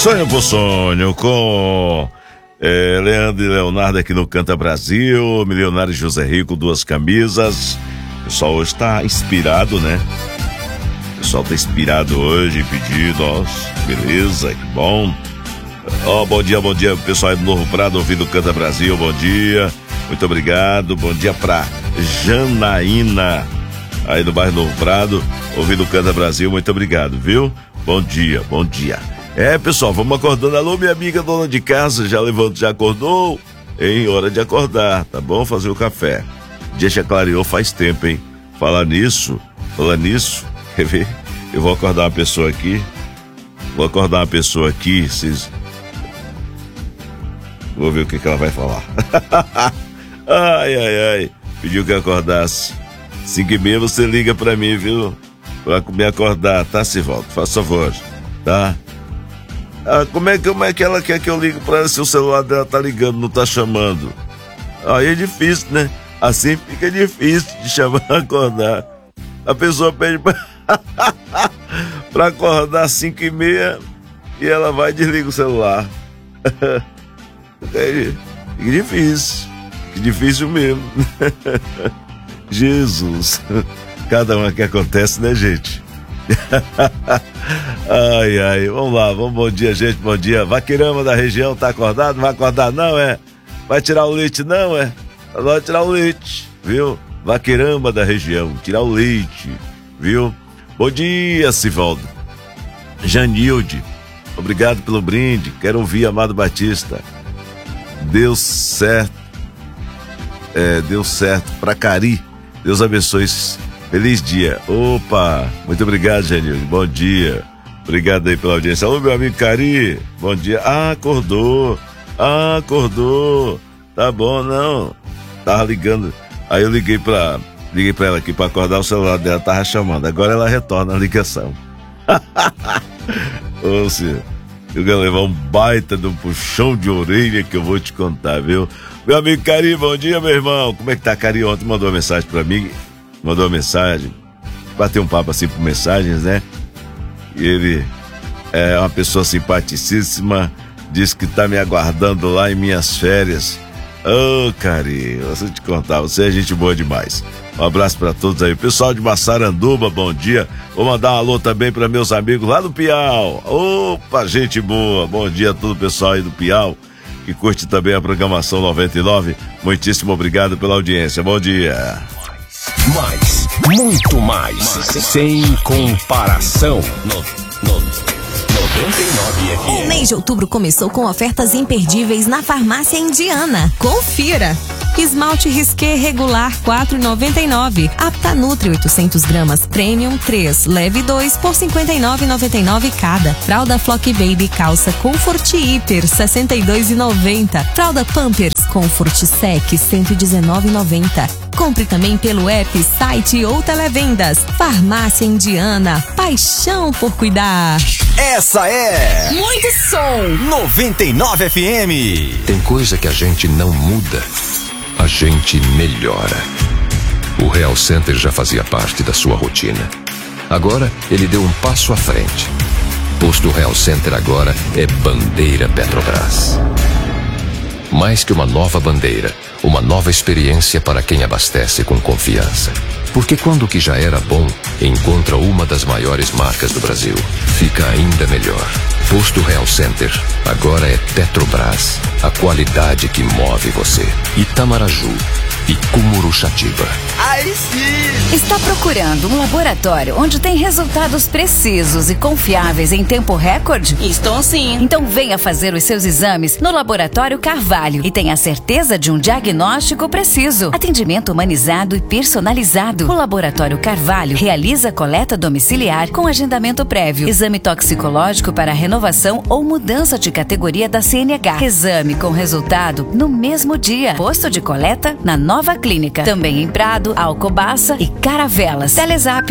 Sonho por Sonho com Leandro e Leonardo aqui no Canta Brasil. Milionário José Rico, 2 camisas. O pessoal hoje tá inspirado, né? O pessoal tá inspirado hoje, pedido, ó, beleza, que bom. Ó, bom dia, pessoal aí do Novo Prado ouvindo o Canta Brasil, bom dia. Muito obrigado, bom dia pra Janaína, aí do bairro Novo Prado, ouvindo o Canta Brasil, muito obrigado, viu? Bom dia. Pessoal, vamos acordando. Alô, minha amiga dona de casa, já levantou, já acordou? Hein, hora de acordar, tá bom? Fazer o café. O dia já clareou faz tempo, hein? Falar nisso, quer ver? Eu vou acordar uma pessoa aqui. Vocês... Vou ver o que ela vai falar. Ai. Pediu que eu acordasse. 5h30 você liga pra mim, viu? Pra me acordar, tá, Sivaldo? Faça favor, tá? Como é que ela quer que eu ligue pra ela se o celular dela tá ligando, não tá chamando? Aí é difícil, né? Assim fica difícil de chamar, acordar. A pessoa pede pra acordar 5h30 e ela vai e desliga o celular. Fica difícil mesmo. Jesus, cada uma que acontece, né, gente? Ai, vamos lá, bom dia, gente, bom dia. Vaqueirama da região, tá acordado? Não vai acordar não, é? Vai tirar o leite não, é? Vai tirar o leite, viu? Vaqueirama da região, tirar o leite, viu? Bom dia, Sivaldo. Janilde, obrigado pelo brinde, quero ouvir Amado Batista. Deu certo pra Cari, Deus abençoe. Feliz dia. Opa, muito obrigado, Janilde. Bom dia. Obrigado aí pela audiência. Alô, meu amigo Cari. Bom dia. Acordou. Tá bom, não. Tava ligando. Aí eu liguei pra ela aqui pra acordar, o celular dela tava chamando. Agora ela retorna a ligação. Ô, senhor, eu vou levar um baita de um puxão de orelha que eu vou te contar, viu? Meu amigo Cari, bom dia, meu irmão. Como é que tá, Cari? Ontem mandou uma mensagem pra mim. Bateu um papo assim por mensagens, né? E ele é uma pessoa simpaticíssima, disse que tá me aguardando lá em minhas férias. Ô, Cari, você te contar, você é gente boa demais. Um abraço pra todos aí. Pessoal de Massaranduba, bom dia. Vou mandar um alô também pra meus amigos lá do Piau. Opa, gente boa. Bom dia a todo o pessoal aí do Piau, que curte também a programação 99. Muitíssimo obrigado pela audiência. Bom dia. Mais, muito mais, sem comparação. 99 FM. O mês de outubro começou com ofertas imperdíveis na Farmácia Indiana. Confira! Esmalte Risqué regular 4,99. Aptanutri 800 gramas Premium 3, leve 2 por 59,99 cada. Fralda Flock Baby calça Comfort Hiper 62,90. Fralda Pampers Comfort Sec 119,90. Compre também pelo app, site ou televendas. Farmácia Indiana, paixão por cuidar. Essa é Muito som 99 FM. Tem coisa que a gente não muda, a gente melhora. O Real Center já fazia parte da sua rotina. Agora ele deu um passo à frente. Posto Real Center agora é bandeira Petrobras. Mais que uma nova bandeira, uma nova experiência para quem abastece com confiança. Porque quando o que já era bom encontra uma das maiores marcas do Brasil, fica ainda melhor. Posto Real Center, agora é Petrobras, a qualidade que move você. Itamaraju e Cumuruxatiba. Aí sim! Está procurando um laboratório onde tem resultados precisos e confiáveis em tempo recorde? Estou sim. Então venha fazer os seus exames no Laboratório Carvalho e tenha certeza de um diagnóstico preciso. Atendimento humanizado e personalizado. O Laboratório Carvalho realiza coleta domiciliar com agendamento prévio. Exame toxicológico para renovação ou mudança de categoria da CNH. Exame com resultado no mesmo dia. Posto de coleta na Nova Clínica. Também em Prado, Alcobaça e Caravelas. Telezap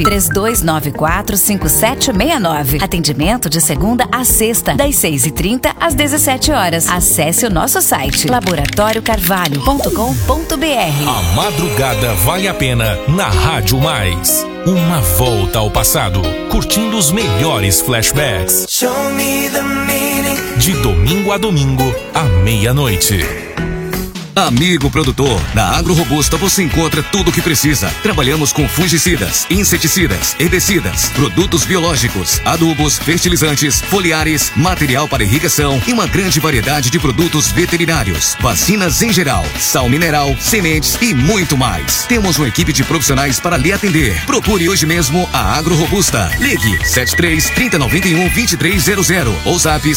32945769. Atendimento de segunda a sexta, das 6h30 às 17 horas. Acesse o nosso site laboratoriocarvalho.com.br. A madrugada vale a pena na Rádio Mais. Uma volta ao passado, curtindo os melhores flashbacks. Show me the meaning De domingo a domingo, à meia-noite. Amigo produtor, na Agro Robusta você encontra tudo o que precisa. Trabalhamos com fungicidas, inseticidas, herbicidas, produtos biológicos, adubos, fertilizantes, foliares, material para irrigação e uma grande variedade de produtos veterinários, vacinas em geral, sal mineral, sementes e muito mais. Temos uma equipe de profissionais para lhe atender. Procure hoje mesmo a Agro Robusta. Ligue 73-3091-2300 ou zap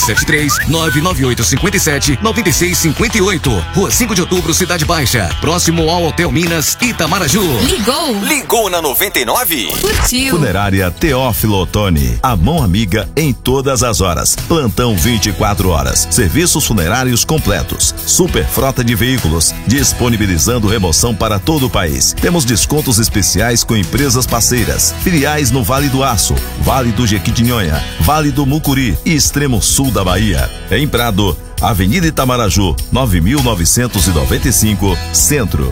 73-99857-9658. Rua 5 de Outubro, Cidade Baixa, próximo ao Hotel Minas, Itamaraju. Ligou na 99? Curtiu. Funerária Teófilo Otoni, a mão amiga em todas as horas. Plantão 24 horas. Serviços funerários completos. Super frota de veículos, disponibilizando remoção para todo o país. Temos descontos especiais com empresas parceiras, filiais no Vale do Aço, Vale do Jequitinhonha, Vale do Mucuri e extremo sul da Bahia. Em Prado, Avenida Itamaraju, 9.995, Centro,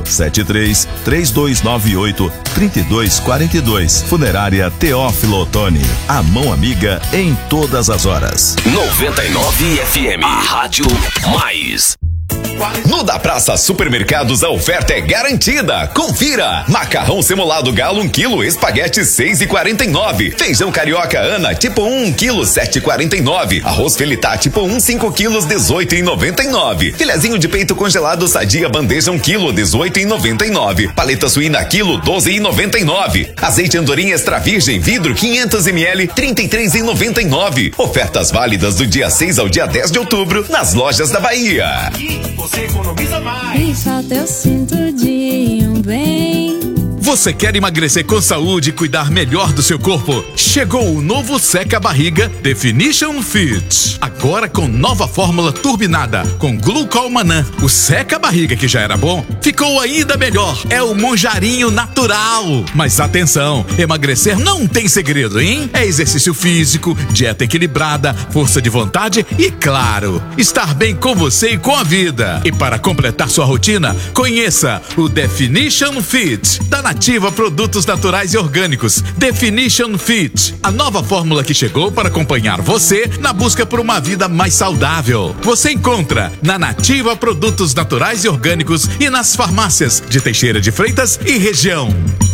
73-3298-3242. Funerária Teófilo Otoni, a mão amiga em todas as horas. 99 FM, a Rádio Mais. No Da Praça Supermercados a oferta é garantida. Confira: macarrão semolado Galo 1 kg, espaguete 6,49. Feijão carioca Ana tipo 1 kg, 7,49. Arroz Felitá tipo 1 5 kg, 18,99. Filezinho de peito congelado Sadia bandeja 1 kg, 18,99. Paleta suína quilo, 12,99. Azeite Andorinha extra virgem vidro 500 ml, 33,99. Ofertas válidas do dia 6 ao dia 10 de outubro nas lojas da Bahia. Você economiza mais. Me falta eu sinto de um bem. Você quer emagrecer com saúde e cuidar melhor do seu corpo? Chegou o novo Seca Barriga Definition Fit. Agora com nova fórmula turbinada com glucomanã. O Seca Barriga, que já era bom, ficou ainda melhor. É o Monjarinho natural. Mas atenção, emagrecer não tem segredo, hein? É exercício físico, dieta equilibrada, força de vontade e, claro, estar bem com você e com a vida. E para completar sua rotina, conheça o Definition Fit da Nativa Produtos Naturais e Orgânicos. Definition Fit, a nova fórmula que chegou para acompanhar você na busca por uma vida mais saudável. Você encontra na Nativa Produtos Naturais e Orgânicos e nas farmácias de Teixeira de Freitas e região.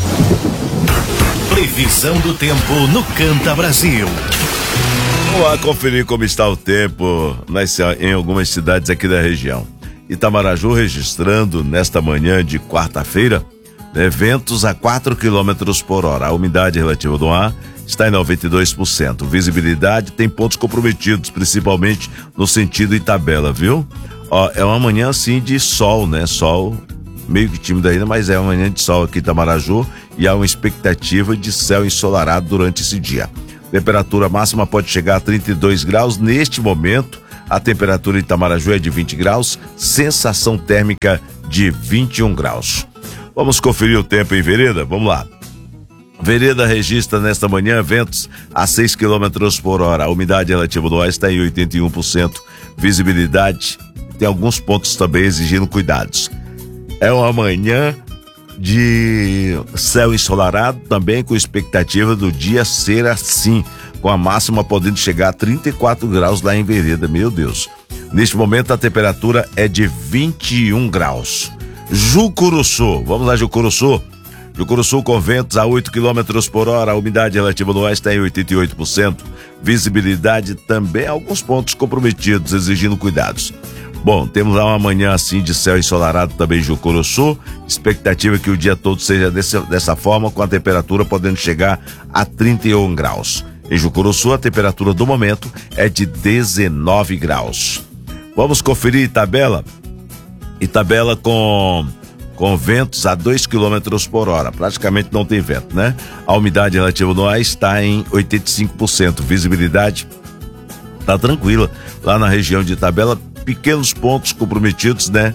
Previsão do tempo no Canta Brasil. Vamos lá conferir como está o tempo em algumas cidades aqui da região. Itamaraju registrando nesta manhã de quarta-feira ventos a 4 km por hora. A umidade relativa do ar está em 92%. Visibilidade tem pontos comprometidos, principalmente no sentido Itabela, viu? É uma manhã assim de sol, né? Sol meio que tímido ainda, mas é uma manhã de sol aqui em Itamaraju e há uma expectativa de céu ensolarado durante esse dia. Temperatura máxima pode chegar a 32 graus. Neste momento, a temperatura em Itamaraju é de 20 graus, sensação térmica de 21 graus. Vamos conferir o tempo em Vereda? Vamos lá. Vereda registra nesta manhã ventos a 6 km por hora. A umidade relativa do ar está em 81%. Visibilidade tem alguns pontos também exigindo cuidados. É uma manhã de céu ensolarado, também com expectativa do dia ser assim, com a máxima podendo chegar a 34 graus lá em Vereda. Meu Deus. Neste momento a temperatura é de 21 graus. Jucuruçu, vamos lá, Jucuruçu. Jucuruçu com ventos a 8 km por hora, a umidade relativa do ar está em 88%. Visibilidade também, alguns pontos comprometidos, exigindo cuidados. Bom, temos lá uma manhã assim de céu ensolarado também em Jucuruçu. Expectativa que o dia todo seja dessa forma, com a temperatura podendo chegar a 31 graus. Em Jucuruçu, a temperatura do momento é de 19 graus. Vamos conferir Itabela. Itabela com ventos a 2 km por hora, praticamente não tem vento, né? A umidade relativa do ar está em 85%, visibilidade tá tranquila lá na região de Itabela, pequenos pontos comprometidos, né?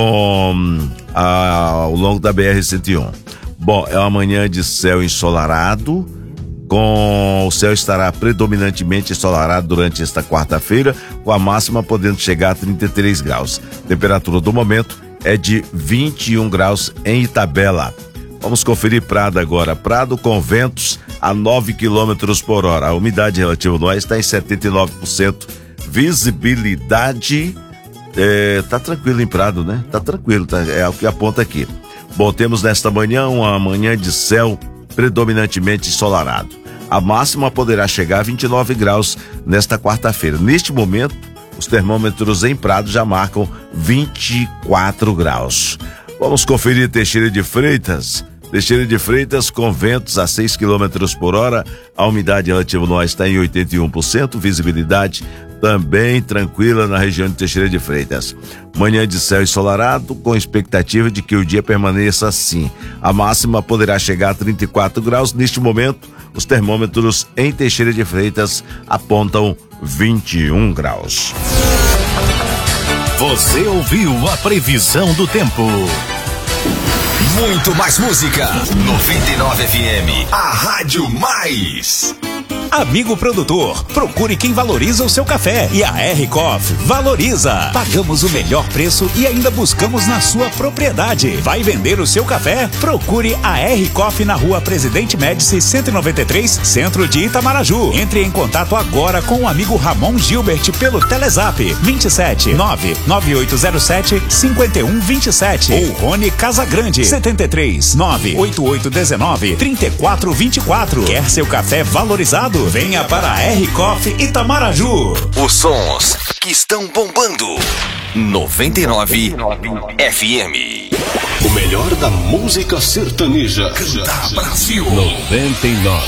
Ao longo da BR-101. Bom, é uma manhã de céu ensolarado, o céu estará predominantemente ensolarado durante esta quarta-feira, com a máxima podendo chegar a 33 graus. Temperatura do momento é de 21 graus em Itabela. Vamos conferir Prado agora. Prado com ventos a 9 km por hora. A umidade relativa do ar está em 79%. visibilidade tá tranquilo em Prado, né? Tá tranquilo, é o que aponta aqui. Bom, temos nesta manhã uma manhã de céu predominantemente ensolarado. A máxima poderá chegar a 29 graus nesta quarta-feira. Neste momento, os termômetros em Prado já marcam 24 graus. Vamos conferir Teixeira de Freitas. Teixeira de Freitas com ventos a 6 km por hora. A umidade relativa no ar está em 81%. Visibilidade também tranquila na região de Teixeira de Freitas. Manhã de céu ensolarado, com expectativa de que o dia permaneça assim. A máxima poderá chegar a 34 graus. Neste momento, os termômetros em Teixeira de Freitas apontam 21 graus. Você ouviu a previsão do tempo. Muito mais música. 99 FM, a Rádio Mais. Amigo produtor, procure quem valoriza o seu café. E a R-Coffee valoriza. Pagamos o melhor preço e ainda buscamos na sua propriedade. Vai vender o seu café? Procure a R-Coffee na Rua Presidente Médici 193, centro de Itamaraju. Entre em contato agora com o amigo Ramon Gilbert pelo Telezap 27 99807 5127 ou Rony Casagrande 73 98819 3424. Quer seu café valorizado? Venha para a R-Coffee Itamaraju. Os sons que estão bombando. 99 FM. O melhor da música sertaneja. Canta Brasil. 99.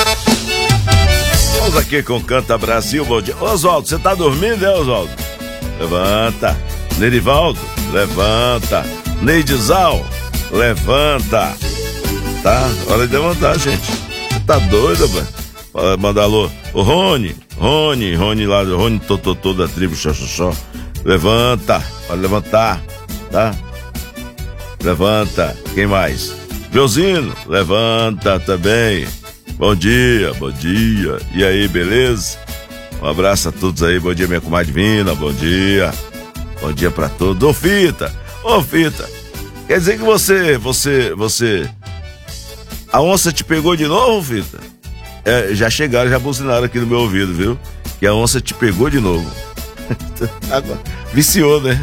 Vamos aqui com Canta Brasil. Bom dia. Oswaldo, você tá dormindo, né, Oswaldo? Levanta. Nerivaldo, levanta. Neidizal, levanta. Tá? Hora de levantar, gente. Você tá doido, mano? Manda alô, o Rony lá, o Rony Tototô da tribo Xoxoxó. Levanta, pode levantar, tá? Levanta, quem mais? Leozino, levanta também. Bom dia. E aí, beleza? Um abraço a todos aí, bom dia minha comadre Vina, bom dia pra todos. Ô Fita, quer dizer que você, a onça te pegou de novo, Fita? Já chegaram, já buzinaram aqui no meu ouvido, viu? Que a onça te pegou de novo. Agora, viciou, né?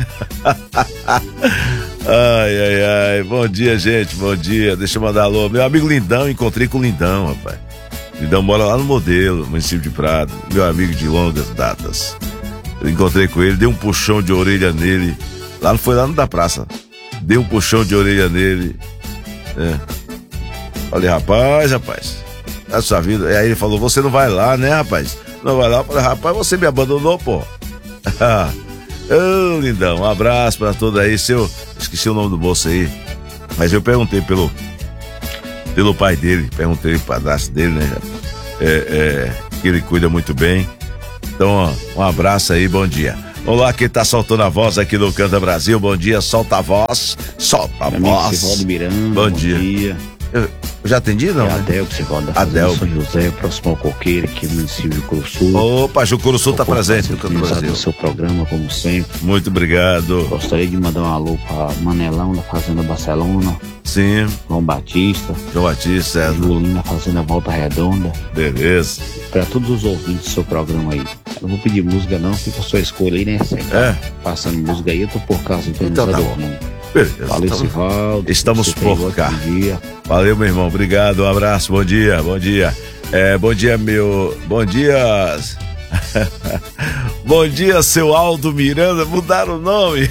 Ai. Bom dia, gente, bom dia. Deixa eu mandar alô. Meu amigo Lindão, encontrei com o Lindão, rapaz. Lindão mora lá no Modelo, município de Prado. Meu amigo de longas datas. Eu encontrei com ele, dei um puxão de orelha nele. Foi lá no da praça. Dei um puxão de orelha nele. Falei, rapaz. A sua vida. E aí ele falou, você não vai lá, né, rapaz? Não vai lá. Eu falei, rapaz, você me abandonou, pô. Ô, Lindão, um abraço pra todos aí. Esqueci o nome do moço aí. Mas eu perguntei pelo pai dele, perguntei pro padrasto dele, né? Que ele cuida muito bem. Então, ó, um abraço aí, bom dia. Olá, quem tá soltando a voz aqui no Canta Brasil, bom dia, solta a voz. Sivaldo Miranda, bom dia. Eu já atendi, não? É Adel, que você volta da São José, próximo ao Coqueiro, aqui no município de Curuçu. Opa, Jucuruçu tá presente no Canto Brasil. No seu programa, como sempre. Muito obrigado. Gostaria de mandar um alô pra Manelão, da Fazenda Barcelona. Sim. João Batista, Julinho, na Fazenda Volta Redonda. Beleza. Pra todos os ouvintes do seu programa aí. Eu não vou pedir música não, fica a sua escolha aí, né? Passando música aí, eu tô por casa, então tá dormindo. Beleza. Valeu, Sivaldo. Estamos por cá. Valeu, meu irmão. Obrigado. Um abraço. Bom dia. Bom dia, Bom dia. Bom dia, seu Aldo Miranda. Mudaram o nome.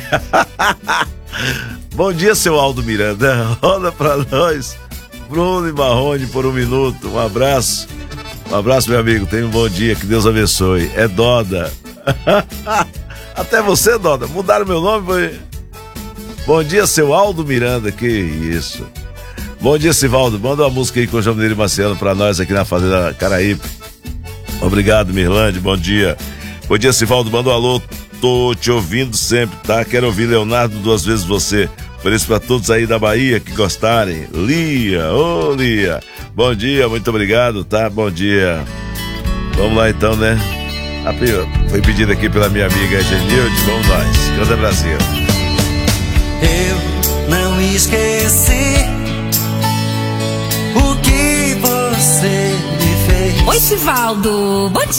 Bom dia, seu Aldo Miranda. Roda pra nós. Bruno e Marrone por um minuto. Um abraço. Meu amigo. Tenha um bom dia. Que Deus abençoe. É Doda. Até você, Doda. Mudaram meu nome, foi. Bom dia, seu Aldo Miranda, que isso. Bom dia, Sivaldo, manda uma música aí com o João Mineiro e Marciano pra nós aqui na Fazenda Caraípe. Obrigado, Mirlande, bom dia. Bom dia, Sivaldo, manda um alô, tô te ouvindo sempre, tá? Quero ouvir Leonardo, 2 vezes você. Ofereço pra todos aí da Bahia que gostarem. Lia, Lia. Bom dia, muito obrigado, tá? Bom dia. Vamos lá então, né? Foi pedido aqui pela minha amiga Genilde, vamos nós. Canta Brasil. Eu não esqueci o que você me fez. Oi, Sivaldo. Bom dia.